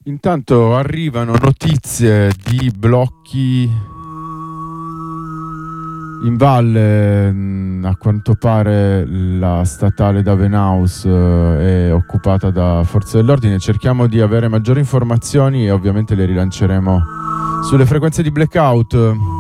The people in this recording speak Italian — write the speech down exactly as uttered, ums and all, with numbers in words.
Intanto arrivano notizie di blocchi in valle. A quanto pare la statale Davenhaus è occupata da forze dell'ordine. Cerchiamo di avere maggiori informazioni e ovviamente le rilanceremo sulle frequenze di blackout.